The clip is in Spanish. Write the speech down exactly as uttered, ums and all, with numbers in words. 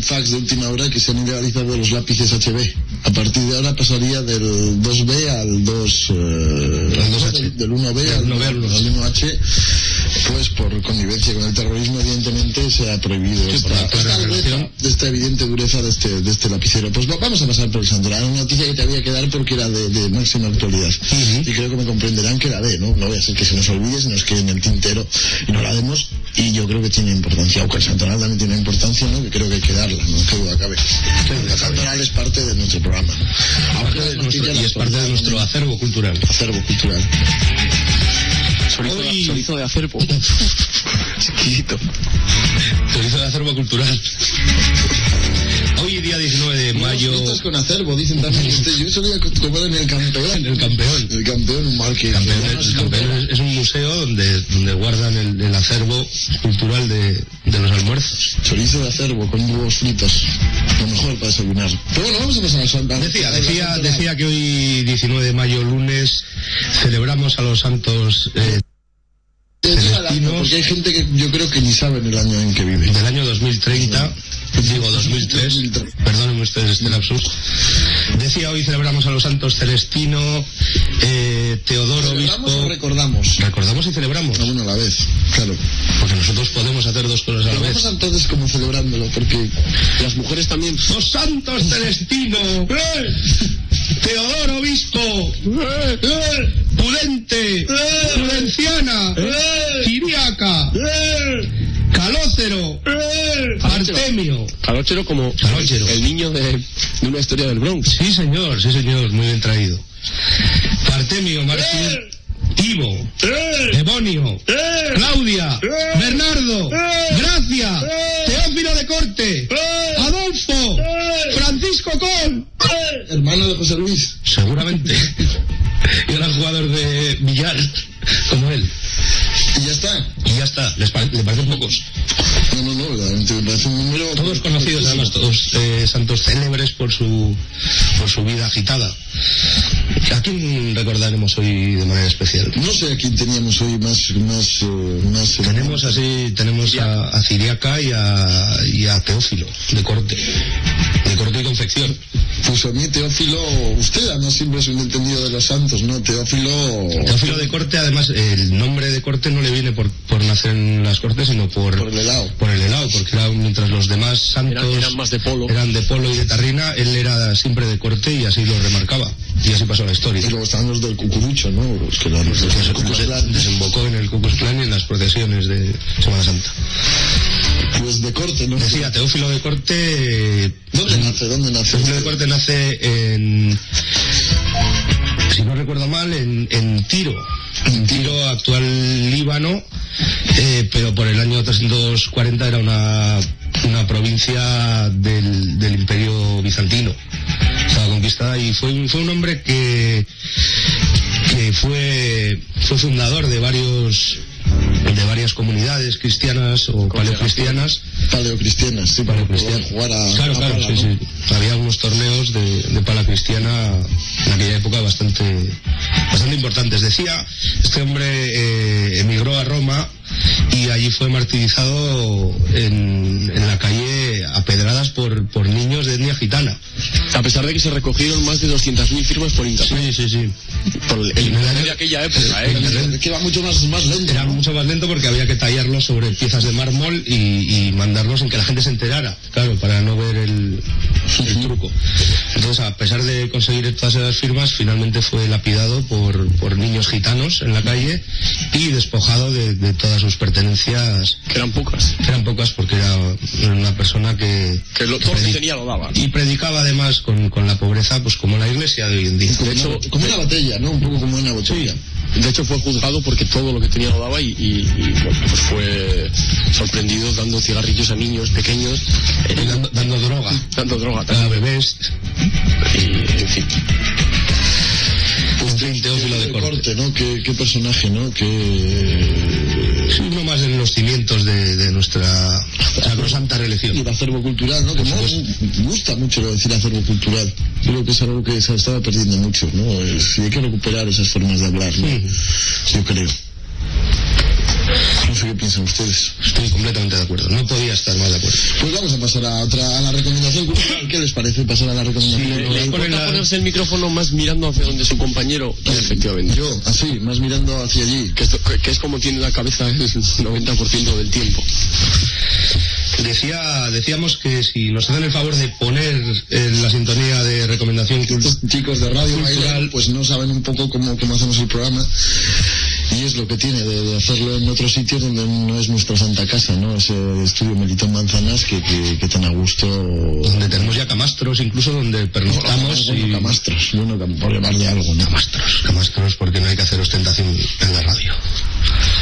fax de última hora que se han ilegalizado los lápices H B. A partir de ahora pasaría del dos B al dos... Eh, al dos H. Del, del uno B al uno H, pues por connivencia con el terrorismo, evidentemente se ha prohibido sí, esta, esta, dureza, esta evidente dureza de este, de este lapicero. Pues vamos a pasar por el santoral. Una noticia que te había que dar porque era de, de máxima actualidad. Uh-huh. Y creo que me comprenderán que la dé, ¿no? No voy a hacer que se nos olvide, se nos quede en el tintero y no la demos. Y yo creo que tiene importancia, aunque el santoral también tiene importancia, ¿no? Que creo que hay que darla, ¿no? Que duda cabe. El santoral es parte de nuestro programa. Parte de nuestro, y es parte de nuestro acervo cultural. Acervo cultural. Chorizo, Hoy... chorizo de acervo. Chiquito. Chorizo de acervo cultural. Hoy, día diecinueve de mayo... Estás con acervo, dicen también. Yo solía comer en el campeón. En el campeón. El campeón, un marque. El campeón, el, el campeón es, es un museo donde, donde guardan el, el acervo cultural de, de los almuerzos. Chorizo de acervo con huevos fritos. Lo mejor para desayunar. Pero bueno, vamos a pasar al Santa. Decía, decía, decía que hoy, diecinueve de mayo, lunes, celebramos a los santos... Eh, celestinos, porque hay gente que yo creo que ni saben el año en que vive. Del año dos mil treinta, no. digo dos mil tres, perdónenme ustedes este lapsus. Decía, hoy celebramos a los santos Celestino, eh, Teodoro ¿Celebramos Obispo... o recordamos? Recordamos y celebramos. A uno a la vez, claro. Porque nosotros podemos hacer dos cosas a la Pero vez. Vamos entonces como celebrándolo, porque las mujeres también... ¡Los santos Celestino! Teodoro Obispo, eh, eh, Pudente, eh, Prudenciana, eh, Ciriaca, eh, Calócero, eh, Artemio. Calócero como Calócero. El niño de, de una historia del Bronx. Sí, señor, sí, señor, muy bien traído. Artemio, Martín, eh, Ivo, eh, Ebonio, eh, Claudia, eh, Bernardo, eh, Gracia, eh, Teófilo de Corte, eh, Adolfo, eh, Francisco Col, eh, hermano de José Luis. Seguramente. Y gran jugador de billar, como él. Y ya está. Y ya está. ¿Les pare- ¿Le parecen pocos? No, no, no, verdaderamente me parece un número... Todos conocidos, además, todos eh, santos célebres por su por su vida agitada. ¿A quién recordaremos hoy de manera especial? No sé a quién teníamos hoy más... más, uh, más tenemos así, tenemos a, a Ciriaca y a, y a Teófilo, de corte. De corte y confección. Pues a mí Teófilo, usted además siempre es un entendido de los santos, ¿no? Teófilo... Teófilo de corte, además, el nombre de corte no le viene por, por nacer en las cortes, sino por... Por el helado. Por el helado, porque era, mientras los demás santos... Eran, eran más de polo. Eran de polo y de tarrina, él era siempre de corte y así lo remarcaba. Y así pasó la historia. Y luego estaban los del cucurucho, ¿no? Los que eran los del Ku Klux Klan. Desembocó en el Ku Klux Klan y en las procesiones de Semana Santa. Pues de corte, ¿no? Decía, Teófilo de corte... ¿Dónde nace? ¿Dónde nace? Teófilo de corte nace en... Si no recuerdo mal, en, en Tiro. En Tiro, actual Líbano, eh, pero por el año trescientos cuarenta era una, una provincia del, del Imperio Bizantino. Estaba conquistada y fue un, fue un hombre que, que fue, fue fundador de varios... de varias comunidades cristianas o paleocristianas. Paleocristianas, sí, para poder jugar a... Claro, a claro, pala, sí, ¿no? sí. Había unos torneos de, de pala cristiana en aquella época bastante bastante importantes. Decía, este hombre eh, emigró a Roma y allí fue martirizado en, en la calle a pedradas por, por niños de etnia gitana. A pesar de que se recogieron más de doscientas mil firmas por internet. Sí, sí, sí. Por el, el internet de aquella época, ¿eh? Es que va mucho más, más lento. Era ¿no? mucho más lento porque había que tallarlos sobre piezas de mármol y, y mandarlos sin que la gente se enterara, claro, para no ver el, el truco. Entonces, a pesar de conseguir todas esas firmas, finalmente fue lapidado por, por niños gitanos en la calle y despojado de, de todas sus pertenencias. Que eran pocas. Eran pocas porque era una persona que... Que lo, todo lo que tenía lo daba. Y predicaba además con, con la pobreza, pues como la iglesia de hoy en día. De hecho, como una botella, ¿no? Un poco como una botella. Sí. De hecho fue juzgado porque todo lo que tenía lo daba y, y, y bueno, pues fue sorprendido dando cigarrillos a niños pequeños. Eh, dando, dando droga. Dando droga a bebés. Y, en fin. Pues Teófilo de corte. corte, ¿no? ¿Qué, qué personaje, ¿no? Que... Sí, uno más en los cimientos de, de nuestra sacrosanta religión. Y el acervo cultural, ¿no? Que me gusta mucho decir acervo cultural. Creo que es algo que se estaba perdiendo mucho, ¿no? Sí, hay que recuperar esas formas de hablar, ¿no? Sí. Yo creo. No sé qué piensan ustedes. Estoy completamente de acuerdo, no podía estar más de acuerdo. Pues vamos a pasar a otra, a la recomendación cultural. ¿Qué les parece pasar a la recomendación? Sí, le importa la... ponerse el micrófono más mirando hacia donde su compañero. Sí, efectivamente. Yo, así, más mirando hacia allí. Que es, que es como tiene la cabeza el noventa por ciento del tiempo. Decía, decíamos que si nos hacen el favor de poner eh, la sintonía de recomendación cultural. Estos chicos de Radio Bailar, pues no saben un poco cómo, cómo hacemos el programa. Y es lo que tiene de, de hacerlo en otros sitios donde no es nuestra santa casa, ¿no? Ese estudio Melitón Manzanas que, que, que tan a gusto... Donde tenemos ya camastros, incluso donde pernoctamos. No, no, no, y... camastros, bueno, por llamarle algo, ¿no? Camastros, camastros, porque no hay que hacer ostentación en la radio.